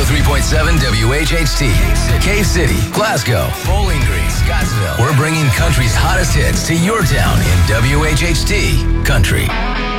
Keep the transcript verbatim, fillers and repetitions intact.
three point seven W H H T. Cave City, Glasgow, Bowling Green, Scottsville. We're bringing country's hottest hits to your town in W H H T Country.